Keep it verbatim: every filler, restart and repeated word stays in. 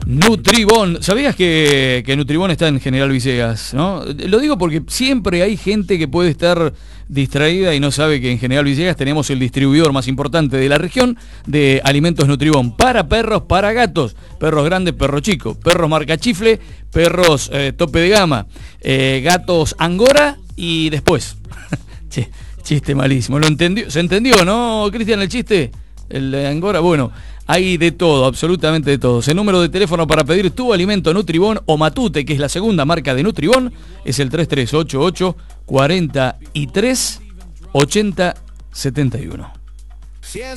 Nutribón. ¿Sabías que, que Nutribón está en General Villegas, ¿no? Lo digo porque siempre hay gente que puede estar distraída y no sabe que en General Villegas tenemos el distribuidor más importante de la región de alimentos Nutribón para perros, para gatos, perros grandes, perros chicos, perros marca chifle, perros eh, tope de gama, eh, gatos angora y después. Che, chiste malísimo. ¿Lo entendió? ¿Se entendió, no, Cristian, el chiste? El de angora, bueno, hay de todo, absolutamente de todo. El número de teléfono para pedir tu alimento Nutribón o Matute, que es la segunda marca de Nutribón, es el tres tres ocho ocho, cuarenta y tres, ochenta, setenta y uno.